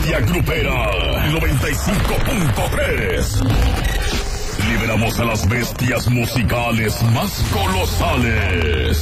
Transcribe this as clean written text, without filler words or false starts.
bestia grupera 95.3. Liberamos a las bestias musicales más colosales.